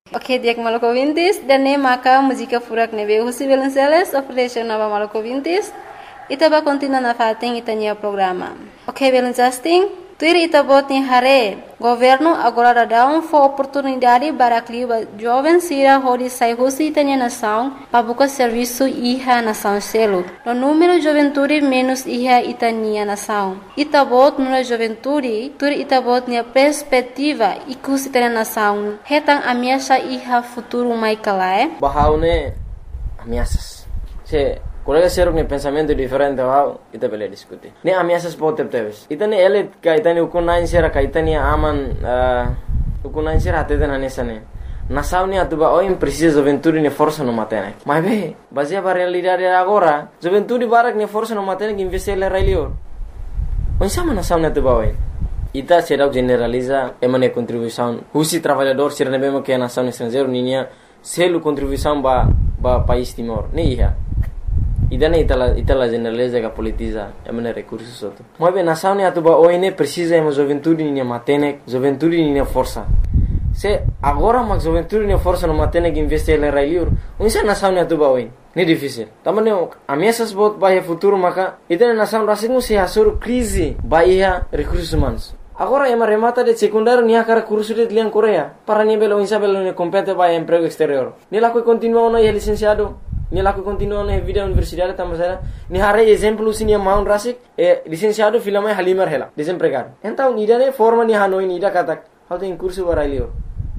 Ok, diak Maluku Vintis, dan ne maka música furak nebe husi Velenceles, oferece nova Maluku Vintis, itaba continua na fating itania programa. Ok, Velencasting, tuir itabot ni hare, governo agora dá oportunidade para que jovens sira hodi sai husi itania nação, para buscar serviço iha nação selo. No número juventude menos iha itania nação. Itabot no juventude, tuir itabot ni perspectiva ikusi itania nação. Hetang ameaça iha futuro mai kalae. Bahaune ameaças. Se colega ser um pensamento diferente, wow, ita bele discutir. Ne ameaças pode ter. Ita ne ele kaitani ukunain sera kaitani aman ukunain sera até na nessa ne. Nação ne atuba oi precisa juventude ne força no matene. Mas be, baseia para realidade agora, juventude barak ne força no matene que investir le railio. Onde sama nação ne atuba oi. Ita será generaliza emane contribuição. Husi trabalhador será ne bemo que a nação estrangeiro ninia selo contribuição ba país Timor. Ne iha. Idane itala generaliza que politiza emane recursos outro. Mas bem nação ne atuba oi ne precisa emo juventude ninia matene, juventude ninia força. Se agora mas juventude ninia força no matene que investir le railio. Onde nação ne atuba oi. Ne difícil. Também ameaças bot bahia futuro maka itane nação rasingu se hasur crise bahia recursos humanos. Agora ema remata de secundário nia cara curso de liang Coreia. Para nia belo insa belo ne compete bahia emprego exterior. Ni laku continua no licenciado. Ni laku continua no vida universidade tamasera. Ni hare exemplo sini maun rasik licenciado filama halimar hela desempregado. Então nidane forma ni hanoi nida katak. How tem curso barailio.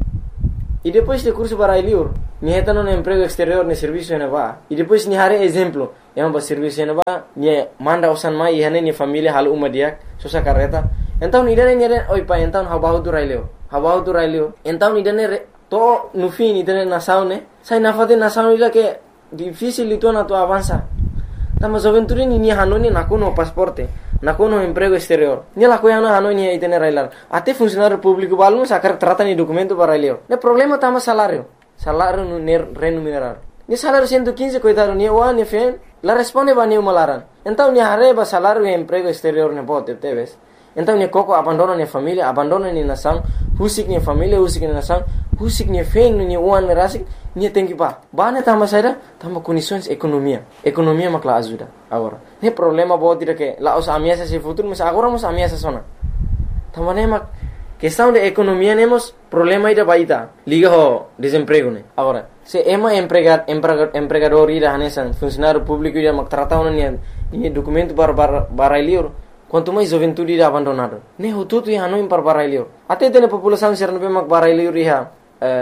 E depois de curso barailio, ni hetano no emprego exterior ne serviço ne va. E depois ni hare exemplo, ema ba serviço ne va, ni manda usan mai hane ni família hal uma dia, sosa carreta. Então nidane oi pa então habahu tu railio. Então nidane to no fim nidane nação ne, sai na fate nação ila que difícil itu na tu avança. Tama juventude ni hanoni nakuno pasporte. Nakuno emprego exterior. Ni la coiana hanoni itene railar. Até funcionário público balum sacar trata ni documento para railio. Ne problema tama salário. Salário no remunerar. Ni salário 115 coitado ni o ni fen. La responde ba ni malaran. Então ni hareba salário e emprego exterior ne bote teves. Então ni coco abandona ni família, abandona ni nação, husik ni família, husik ni nação, husik ni fen ni uan rasik ni tem que ba. Ba ne tama saída, tama condições economia. Economia makla ajuda agora. Ne problema bote que lá os ameaças se futuro, mas agora nos ameaças sona. Tama ne mak questão de economia nemos problema ida baita. Liga ho desemprego ne. Agora, se ema empregador ida hanesan funcionário público ida mak trata ni documento para liur. Quanto mais juventude ida abandonado. Ne ho tudo ia no para barailio. Até tem população ser no mak barailio iha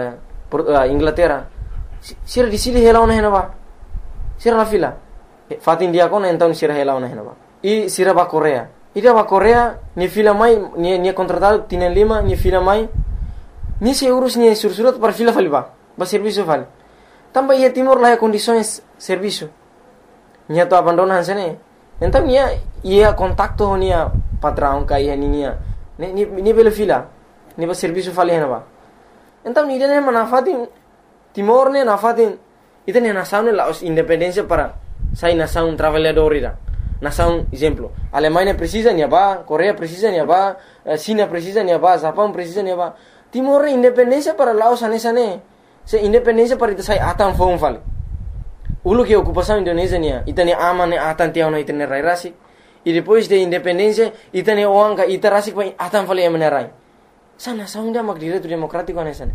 Inglaterra. Sira di sili hela ona henaba. Sira la fila. Fatin dia kona então sira hela ona henaba. E sira ba Coreia. Ida ba Coreia ni fila mai ni contratado tienen lima ni fila mai. Ni se urus ni sursurat para fila faliba. Ba serviço vale. Também ia Timor lá condições serviço. Ni to abandonan sene. Então ia contacto nia patrão kai nia. Ni bela fila. Ni ba serviço fali henaba. Então ni dene manafatin Timor ne nafatin itene nação ne la independência para sai nação trabalhador ira. Nação exemplo, Alemanha precisa ni ba, Coreia precisa ni ba, China precisa ni ba, Japão precisa ni ba. Timor independência para Laos anesane. Se independência para itu sai atan fong fali. Ulu que ocupação Indonésia nia, itane aman ne atan tiao na itane rai rasi. E depois de independência, itane oanga itarasi pa atan fali emenerai. Sa nação dia mak direito democrático anesane.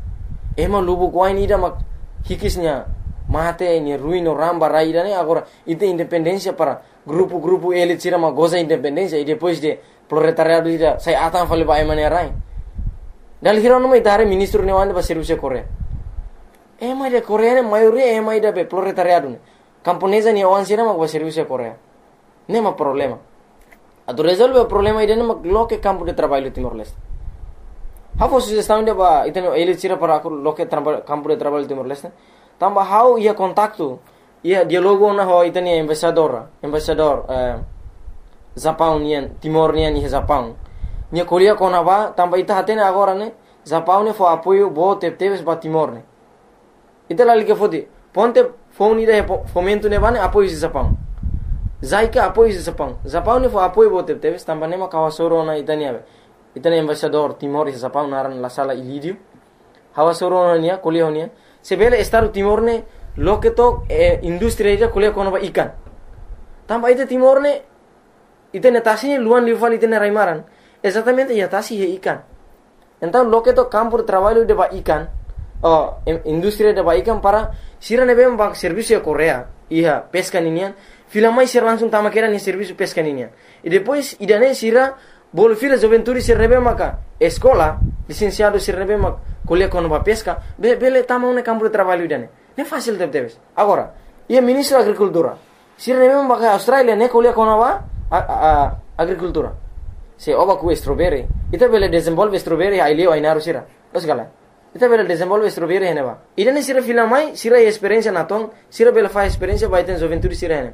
Ema lubu kuain ida mak hikisnya mate ni ruino ramba raida ne agora ite independência para grupo elite sira mak goza independência e depois de proletariado ida sai atan fali ba emenerai. Dal hirono mai tare ministro ne wande ba serviço Coreia. Ema de Coreia ne maioria ema ida be proletariado ne. Camponesa ni awan sira mak ba serviço Coreia. Nema problema. Ado resolve o problema ida ne mak loke campo de trabalho Timor-Leste. How sugestão de ba iteno ele tira para loke campo de trabalho Timor-Leste. Tamba how ia contacto, ia dialogo na ho iteni embaixador Japão nian Timor nian ia Japão. Nia Coreia kona ba tamba ita hatene agora ne Japão ne fo apoio bo teves ba Timor ne. Ita lali que fodi ponte phone ida fomento ne ba ne apoio de Japão. Zaika apoio de Japão. Japão ne fo apoio bo teves tamba ne ma kawasoro na itani ave. Itani embaixador Timor e Japão naran la sala Ilídio. hawa soronia kuliah honia sebele Estado Timor ne loke to industri ida kuliah kono ba ikan tamba ite Timor ne ite netasi luan liufal ite raimaran exatamente ya tasi he ikan então loke to campo de trabalho de ba ikan industri de ba ikan para sira nebe ba serviço de Coreia ia pesca ninian fila mais ser langsung tama kera ni serviço pesca ninian e depois idane sira bolo fila juventude sir nebe maka escola licenciado sir nebe mak kuliah kono ba pesca bele tama un campo de trabalho idane ne fácil debes agora ia ministro da agricultura sir nebe maka Australia ne kuliah kono ba agricultura se oba ku strawberry ita bele desenvolve strawberry ai leo ai naru sira los gala ita bele desenvolve strawberry hene ba idane sira fila mai sira experiência naton sira bele fa experiência ba iten juventude sira hene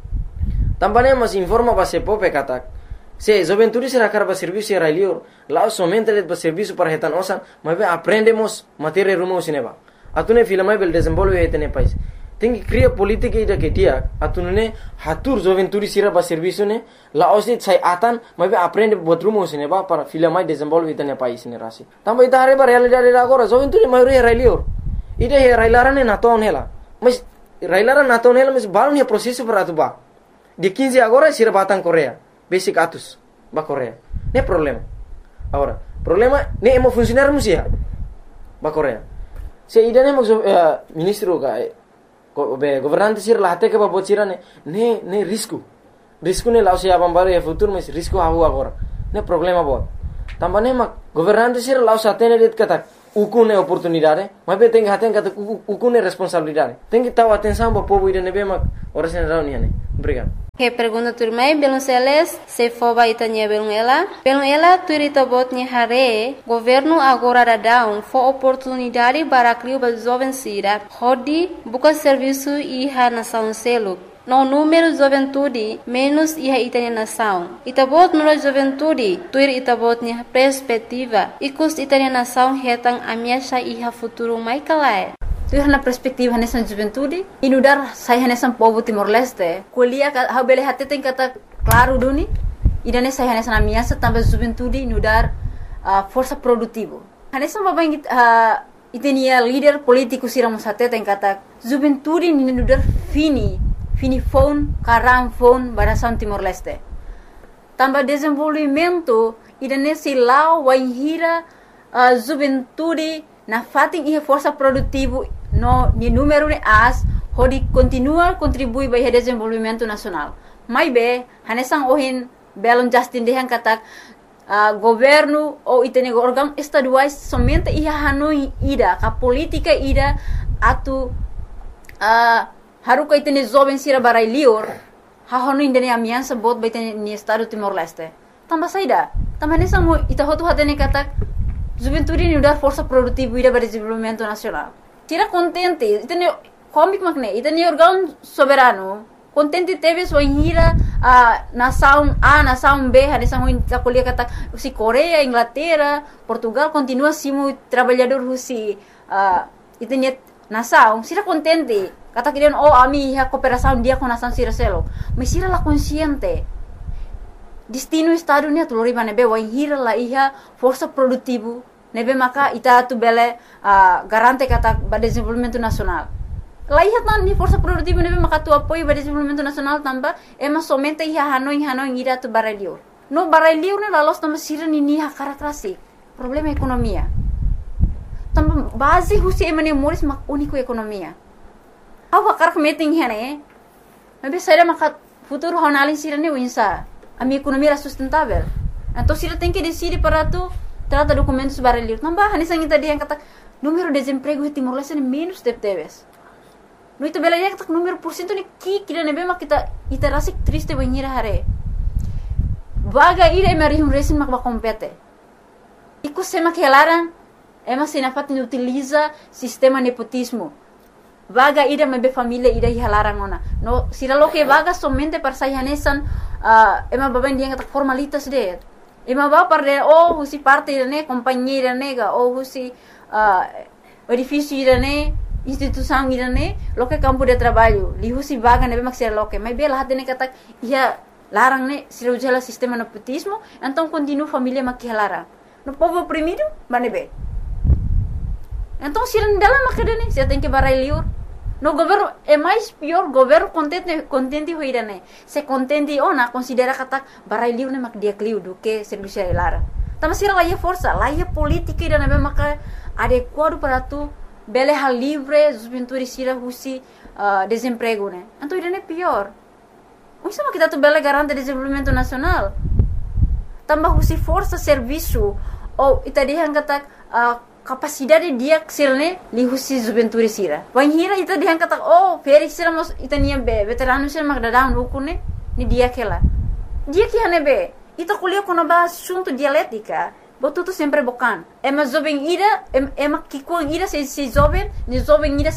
tambane mas informa ba se pope katak se juventude sira karba serviço sira leo lá somente le ba serviço para retan osan mas aprendemos matéria rumo sineba atune fila mai bele desenvolve etene país tem que criar política ida que dia atunune hatur juventude sira ba serviço ne la osit sai atan mas aprende buat rumo sineba para fila mai desenvolve etene país ne rasi tamba ita are ba realidade agora juventude mai re leo ida he railarane naton hela mas railaran naton hela mas balon he processo para atuba de 15 agora sira batang Coreia basic atus ba Coreia ne problema agora problema ne emo funcionar musia ba Coreia se ida ne ministro ka governante sir la hate ke ba bocira ne risco ne lao se abambare e futuro mas risco hawo agora ne problema bo tambane mak governante sir lao sa tene det kata ukune oportunidade mas be tem haten kata ukune responsabilidade tem que taw atenção ba povo ida ne be mak ora sen reunião obrigado. Que pergunta turmai belum seles se foba itanya belum ela turita botnya hare governo agora da down for oportunidade para criar ba jovem sira hodi buka serviço iha nação selo no número juventude menos iha itanya nação itabot no juventude tuir itabotnya perspectiva ikus itanya nação hetang amiasha iha futuro mai kalai tu na perspektiva nessa juventude inudar saya nessa povo Timor Leste kuliah ha bele hate tem kata claro duni idane saya nessa na minha também juventude inudar força produtivo nessa babang itenia líder político siramos hate tem kata juventude inudar fini phone karam phone barasan Timor Leste também desenvolvimento idane silau waihira juventude na fating ihe força produtivo no ni número de as hodi continua contribui para o desenvolvimento nacional mai be hanesang ohin belon Justin dehan katak governo ou itene órgão estaduais somente ia hanoi ida ka política ida atu haruka itene jovem sira barai lior ha hanoi indene amiança bot baitene ni estado Timor Leste tamba saida tamba hanesang mo ita hotu hatene katak juventude ni udar força produtiva ida para desenvolvimento nacional. Tira contente, itene comic magne, itene órgão soberano. Contente teve sua inhira nação A, nação B, a nação a colher kata si Coreia, Inglaterra, Portugal continua simo trabalhador rusi itene nação. Tira contente, kata kirian ami ha cooperação dia com nação sira selo. Mas sira la consciente. Destino estado ni atulori nebe waihira la iha força produtivo nebe maka ita tu bele garante kata ba desenvolvimento nacional la iha tan ni força produtivo nebe maka tu apoio ba desenvolvimento nacional tamba ema somente iha hanoi ira tu barelio no barelio ne la los tamba sira ni ha karakterasi problema ekonomia tamba base husi emane moris mak único ekonomia awa karak meeting hene nebe saira maka futuro honalin sira ne winsa a minha economia era sustentável. Então, se ela tem que decidir para tu trata documentos barulhos, não vai, nessa ainda dia kata número de desemprego em Timor Leste menos de teves. No itu bela dia kata número por cento ni kira nebe mak kita rasa triste banhira hare. Vaga ira emerihum resin mak compete. Iku sema que elaran ema sinafat ni utiliza sistema nepotismo. Vaga ida mebe família ida hilarang ona. No sira lo que vaga somente para sayanesan ema baban dia kata formalitas de. Ema ba para husi parte ne companhia nega ou husi edifício ne instituição ne lo que campo de trabalho. Li husi vaga nebe maksir lo que. Mas bela hatene kata ia larang ne sira ujala sistema nepotismo, então continua família mak hilarang. No povo oprimido, manebe. Então, se não dela macadane, você tem que barai liur. No governo é mais pior, governo contente hoira né. Se contente ona considera kata barai liur né mak dia kliu do que serviço lara. Tama sira lá é força, lá é política ida né maka adequado para tu bele hal livre, juventude sira husi desemprego né. Então ida né pior. Isso mak kita tu bele garante desenvolvimento nacional. Tambah husi força serviço ou ita dihan kata capacidade dia ksilne li husi juventude sira. Wan hira ita dihan kata feri sira mos ita niam be veterano sira mak dadam rukune ni dia kela. Dia que hane be ita kuliah kono ba assunto dialética. Botuto sempre bocan. Ema jovem ira ema kikuang ira se jovem, ni jovem ira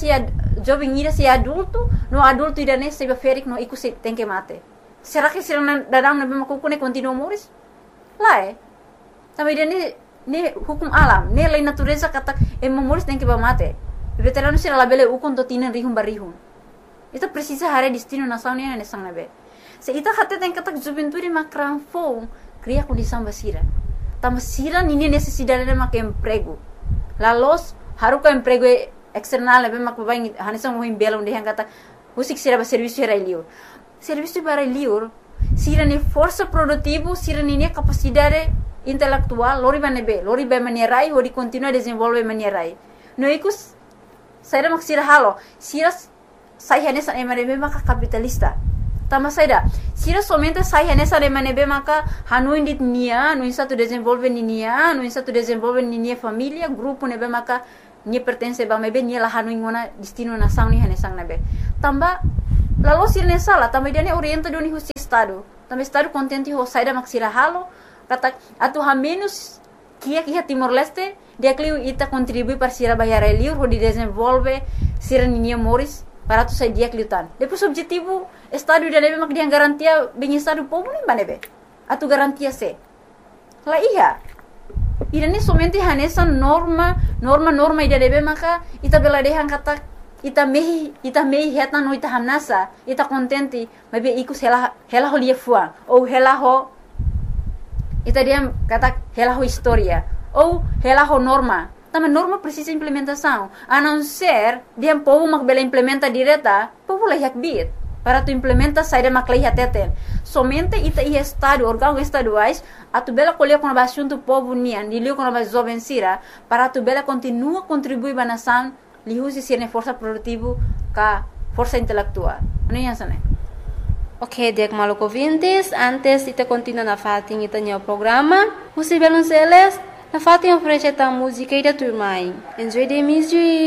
se adulto, no adulto ira ne se ferik no iku se tem que mate. Será que sira dadam na be makukune continua moris? Lá Também ira ne hukum alam, ne lei natureza kata moris tem que ba mate. Veterano sira labele ukon to tinan rihum barihum. Ita precisa hare destino nação ne sang na be. Se ita hate tem kata juventude makran fo cria condição basira. Tama sira nini necessidade de mak emprego. Lalos haruka emprego external be mak babai hanisang mo himbela onde hang kata usik sira ba serviço era liur. Serviço para liur sira ni força produtivo, sira ni capacidade intelectual, lori ba manierai, hori continua desenvolve manierai. No ikus saira mak sira halo, sira sai hanesa emanebe maka capitalista. Tama saida, sira somente sai hanesa emanebe maka hanuin dit nia, no insa tu desenvolve nia, no insa tu desenvolve nia família, grupo nebe maka nia pertence ba mebe nia la hanuin ngona destino nação ni hanesang nebe. Tamba lalu sira ne sala, tamba dia ne orienta doni husi estado. Tamba estado contente ho saida mak sira halo, kata atu ha menos kia Timor Leste, dia kliu ita contribui para sira bayar liur ho di desenvolve sira nia moris para tu sai dia kliutan. Depois objetivo estado dia nebe mak dia garantia bem estado povo nem banebe. Atu garantia se. La iya. Ida ne somente hanesa norma ida nebe maka ita bela dehan kata ita mehi heta no ita hanasa ita contente mabe ikus hela ho lia fuang ou hela ho ita dia kata hela ho historia ou hela ho norma. Tama norma precisa implementação. A não ser dia povo mak bela implementa direta, povo la yak bit. Para tu implementa saída mak la teten. Somente ita ia estado órgãos estaduais a tu bela colher com a assunto povo nian, dilio com a jovem sira, para tu bela continua contribuir ba nação, li usi sirne força produtivo ka força intelectual. Não é isso, né? Ok, Dek Maluco ouvintes, antes de continuar na fatin ita o programa, você Belonceles, na fatin oferece a música e da turma. Enjoy the music.